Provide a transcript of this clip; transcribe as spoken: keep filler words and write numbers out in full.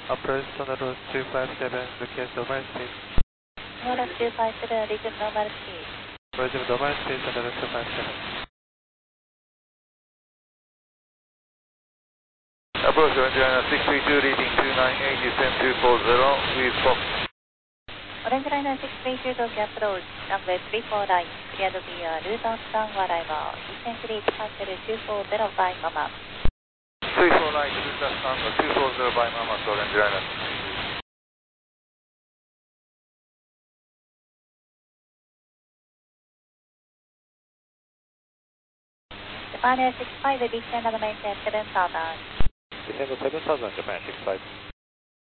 Approach Sonoros two five seven, request normal speed. Sonoros two five seven, resume normal speed. Resume normal speed, Sonoros two five seven. Approach Orange Liner six three two, reading two nine eight, descend two four zero, with Fox. Orange Liner six three two, Tokyo approach, runway three four nine, cleared via route on stand arrival, descend three cancel two four zero by Mama. three four nine, route on stand two four zero by Mama, Orange Liner. Japan Air six five, descend and maintain seven thousand. Descend seven thousand, Japan six five.